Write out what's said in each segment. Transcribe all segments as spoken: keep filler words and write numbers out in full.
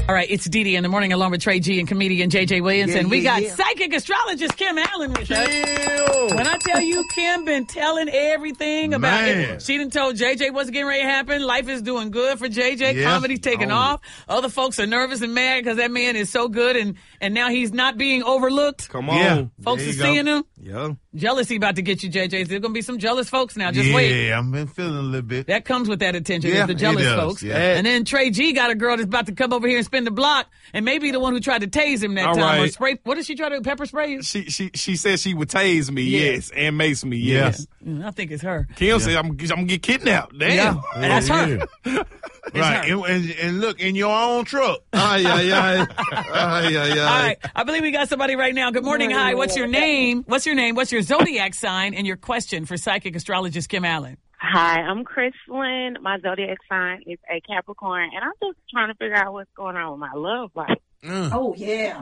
All right, it's Dee Dee in the morning along with Trey G and comedian J J Williamson. Yeah, we yeah, got yeah. psychic astrologist Kim Allen with us. Chill. When I tell you Kim been telling everything about Man. it, she done told J J what's getting ready to happen. Life is doing good for J J. Yeah. Comedy's taking Oh. off. Other folks are nervous and mad because that man is so good and, and now he's not being overlooked. Come on. Yeah. Folks There are you go. seeing him. Yeah. Jealousy about to get you, J J. There's going to be some jealous folks now. Just yeah, wait. I've been feeling a little bit. That comes with that attention, Yeah, is the jealous it does, folks. yeah. And then Trey G got a girl that's about to come over here and spin the block, and maybe the one who tried to tase him that All time or right. spray. What did she try to pepper spray you? She she she said she would tase me, Yeah. yes, and mace me, Yeah. yes. Mm, I think it's her. Kim said I'm I'm gonna get kidnapped. Damn. Yeah, and that's her. Yeah. Right, her. and, and, and look, in your own truck. Ay, ay, ay. Ay, ay, ay. All right, I believe we got somebody right now. Good morning, hi. What's your name? What's your name? What's your zodiac sign? And your question for psychic astrologist Kim Allen. Hi, I'm Crystalline. My zodiac sign is a Capricorn, and I'm just trying to figure out what's going on with my love life. Oh, yeah.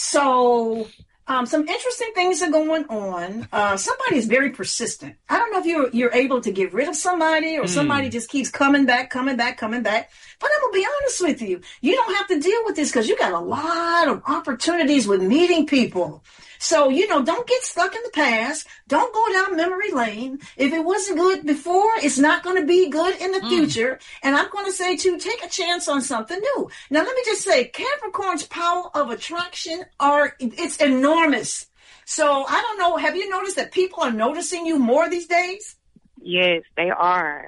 So, um, some interesting things are going on. Uh, somebody is very persistent. I don't know if you're, you're able to get rid of somebody or somebody just keeps coming back, coming back, coming back. But I'm going to be honest with you. You don't have to deal with this because you got a lot of opportunities with meeting people. So, you know, don't get stuck in the past. Don't go down memory lane. If it wasn't good before, it's not going to be good in the Mm. future. And I'm going to say, too, take a chance on something new. Now, let me just say, Capricorn's power of attraction are, it's enormous. So, I don't know, have you noticed that people are noticing you more these days? Yes, they are.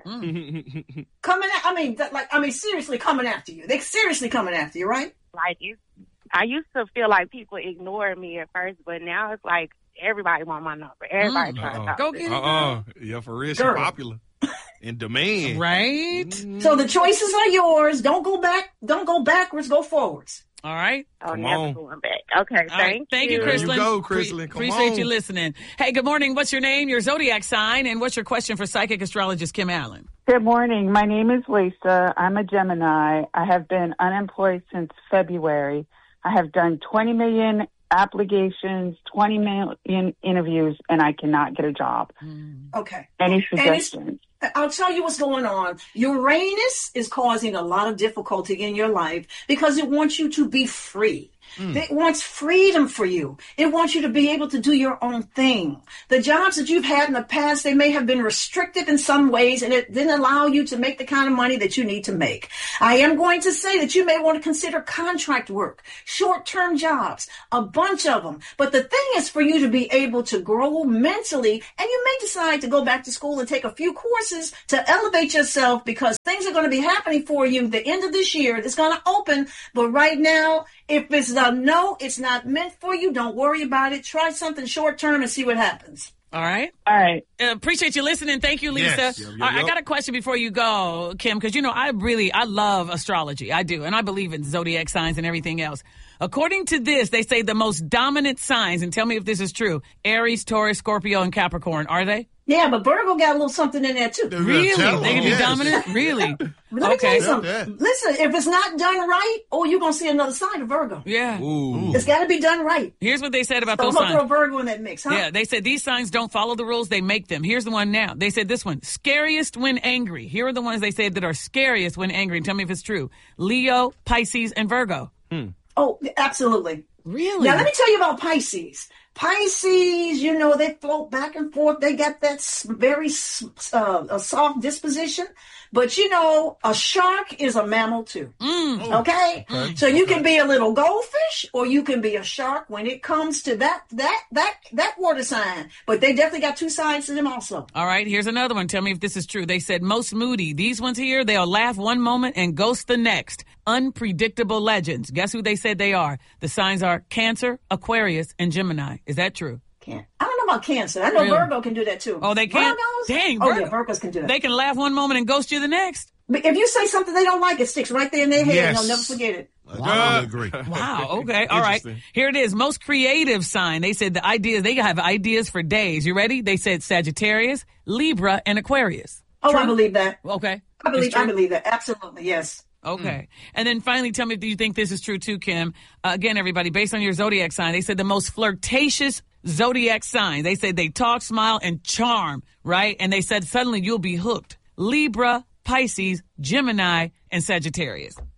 Mm. Coming at, I mean, that, like, I mean, seriously coming after you. They're seriously coming after you, right? Like, it's, I used to feel like people ignored me at first, but now it's like everybody want my number. Everybody Mm. trying to Uh-uh. talk Go to get me. it. Uh-uh. Yeah, for real. She Girl. popular. In demand. Right? So the choices are yours. Don't go back. Don't go backwards. Go forwards. All right. Oh, Come never on. going back. Okay, All right. thank, Thank you, There you Crystalline. go, Crystalline. Come appreciate on. you listening. Hey, good morning. What's your name, your zodiac sign, and what's your question for psychic astrologist Kim Allen? Good morning. My name is Lisa. I'm a Gemini. I have been unemployed since February. I have done twenty million applications, twenty million interviews, and I cannot get a job. Okay. Any it's- suggestions? I'll tell you what's going on. Uranus is causing a lot of difficulty in your life because it wants you to be free. It wants freedom for you. It wants you to be able to do your own thing. The jobs that you've had in the past, they may have been restrictive in some ways, and it didn't allow you to make the kind of money that you need to make. I am going to say that you may want to consider contract work, short-term jobs, a bunch of them. But the thing is for you to be able to grow mentally, and you may decide to go back to school and take a few courses to elevate yourself because things are going to be happening for you the end of this year. It's going to open, but right now, if it's a no, it's not meant for you, don't worry about it. Try something short-term and see what happens. All right. All right. Uh, appreciate you listening. Thank you, Lisa. Yes. Yep, yep, All right, I yep. got a question before you go, Kim, because, you know, I really, I love astrology. I do. And I believe in zodiac signs and everything else. According to this, they say the most dominant signs, and tell me if this is true, Aries, Taurus, Scorpio, and Capricorn. Are they? Yeah, but Virgo got a little something in there, too. Really? Tell They can them, be yes. dominant? Really? But let me tell Okay. you something. Yeah. Listen, if it's not done right, oh, you're going to see another side of Virgo. Yeah. Ooh. It's got to be done right. Here's what they said about So I'm those going to throw signs. Virgo in that mix, huh? Yeah, they said these signs don't follow the rules, they make them. Here's the one now. They said this one, scariest when angry. Here are the ones they said that are scariest when angry. Tell me if it's true. Leo, Pisces, and Virgo. Oh, absolutely. Really? Now, let me tell you about Pisces. Pisces, you know, they float back and forth. They got that s- very s- uh, a soft disposition. But, you know, a shark is a mammal, too. Mm. Okay? So you can be a little goldfish or you can be a shark when it comes to that that that that water sign. But they definitely got two sides to them also. All right, here's another one. Tell me if this is true. They said most moody. These ones here, they'll laugh one moment and ghost the next. Unpredictable legends. Guess who they said they are? The signs are Cancer, Aquarius, and Gemini. Is that true? Can't. I don't know about Cancer. I know Really? Virgo can do that, too. Oh, they can? Virgos? Dang, Oh, Virgo. yeah, Virgos can do that. They can laugh one moment and ghost you the next. But if you say something they don't like, it sticks right there in their head and Yes. they'll never forget it. I totally agree. Wow. Okay. All right. Interesting. Here it is. Most creative sign. They said the ideas, they have ideas for days. You ready? They said Sagittarius, Libra, and Aquarius. Oh, True? I believe that. Okay. I believe It's I true? believe that. Absolutely, yes. Okay. And then finally, tell me, do you think this is true too, Kim? Uh, again, everybody, based on your zodiac sign, they said the most flirtatious zodiac sign. They said they talk, smile, and charm, right? And they said suddenly you'll be hooked. Libra, Pisces, Gemini, and Sagittarius.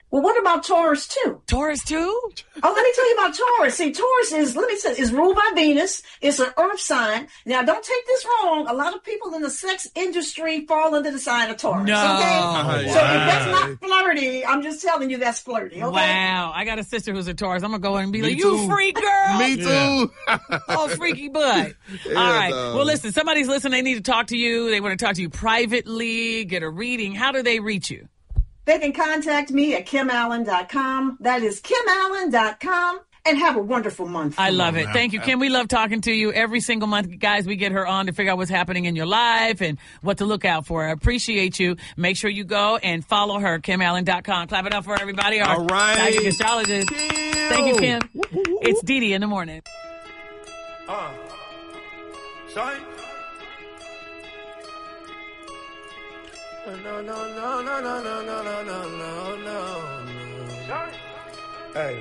Well, what about Taurus too? Taurus too? Oh, let me tell you about Taurus. See, Taurus is, let me say, is ruled by Venus. It's an earth sign. Now, don't take this wrong. A lot of people in the sex industry fall under the sign of Taurus. No. Okay? Wow. So if that's not flirty, I'm just telling you that's flirty. Okay? Wow. I got a sister who's a Taurus. I'm going to go and be Me like, too. you freak girl. Me too. Oh, freaky butt. All right. Well, listen, somebody's listening. They need to talk to you. They want to talk to you privately, get a reading. How do they reach you? They can contact me at kim allen dot com. That is kim allen dot com. And have a wonderful month. I love it. Thank you, Kim. We love talking to you every single month. Guys, we get her on to figure out what's happening in your life and what to look out for. I appreciate you. Make sure you go and follow her, kim allen dot com. Clap it up for everybody. Our All right. psychic astrologist. Thank you, Kim. It's Dee Dee in the morning. Uh, sorry. No, no, no, no, no, no, no, no, no, no, no. Sorry. Hey.